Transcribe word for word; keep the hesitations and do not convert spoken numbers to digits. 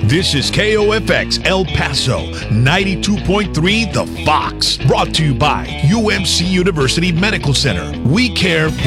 This is K O F X El Paso, ninety-two point three The Fox. Brought to you by U M C University Medical Center. We care for